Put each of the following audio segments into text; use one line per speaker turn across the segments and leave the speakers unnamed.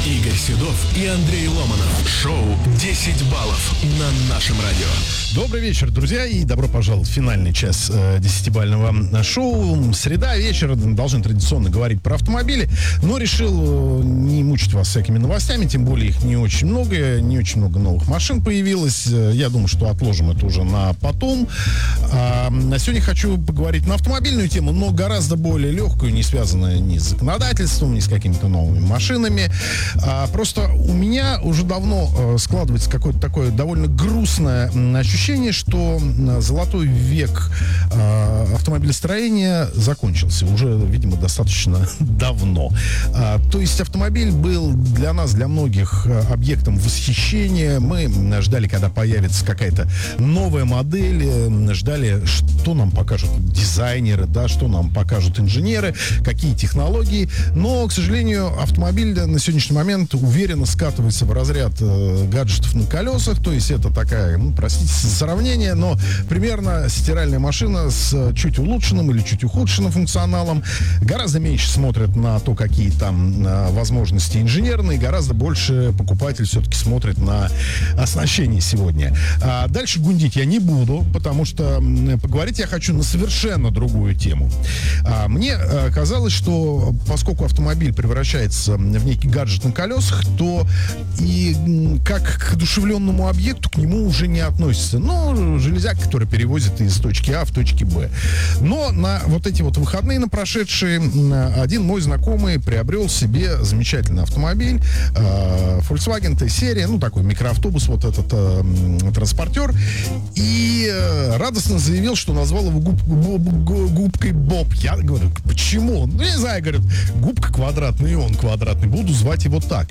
Игорь Седов и Андрей Ломанов. Шоу «10 баллов» на нашем радио.
Добрый вечер, друзья, и добро пожаловать в финальный час 10-бального шоу. Среда, вечер, должен традиционно говорить про автомобили, но решил не мучить вас всякими новостями, тем более их не очень много новых машин появилось. Я думаю, что отложим это уже на потом. А сегодня хочу поговорить на автомобильную тему, но гораздо более легкую, не связанную ни с законодательством, ни с какими-то новыми машинами. Просто у меня уже давно складывается какое-то такое довольно грустное ощущение, что золотой век автомобилестроения закончился уже, видимо, достаточно давно. То есть автомобиль был для нас, для многих, объектом восхищения. Мы ждали, когда появится какая-то новая модель, ждали, что нам покажут дизайнеры, да, что нам покажут инженеры, какие технологии. Но, к сожалению, автомобиль на сегодняшний момент уверенно скатывается в разряд гаджетов на колесах. То есть это такая, простите за сравнение, но примерно стиральная машина с чуть улучшенным или чуть ухудшенным функционалом. Гораздо меньше смотрят на то, какие там возможности инженерные, гораздо больше покупатель все-таки смотрит на оснащение сегодня. Дальше гундить я не буду, потому что поговорить я хочу на совершенно другую тему. Мне казалось, что поскольку автомобиль превращается в некий гаджет на колесах, то и как к одушевленному объекту к нему уже не относится. Ну, железяк, который перевозит из точки А в точке Б. Но на вот эти вот выходные, на прошедшие, один мой знакомый приобрел себе замечательный автомобиль, Volkswagen T-серия, ну, такой микроавтобус, вот этот транспортер, и радостно заявил, что назвал его губкой Боб. Я говорю, почему? Ну, не знаю, говорят, губка квадратная, и он квадратный, буду звать его так.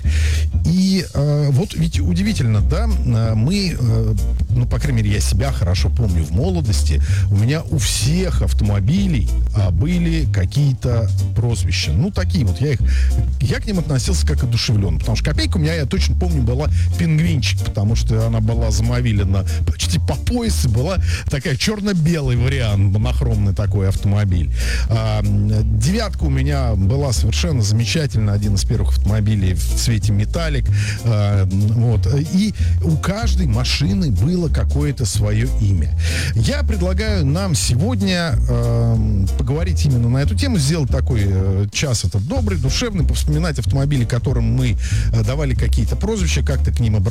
И вот ведь удивительно, да, мы, ну, по крайней мере, я себя хорошо помню в молодости, у меня у всех автомобилей были какие-то прозвища. Ну, такие вот, я к ним относился как одушевленно, потому что копейка у меня, я точно помню, была пингвинчик, потому что она была замовилена почти по поясу, была такая черно-белый вариант, монохромный такой автомобиль. Девятка у меня была совершенно замечательная, один из первых автомобилей в цвете металлик. Вот. И у каждой машины было какое-то свое имя. Я предлагаю нам сегодня поговорить именно на эту тему, сделать такой час этот добрый, душевный, повспоминать автомобили, которым мы давали какие-то прозвища, как-то к ним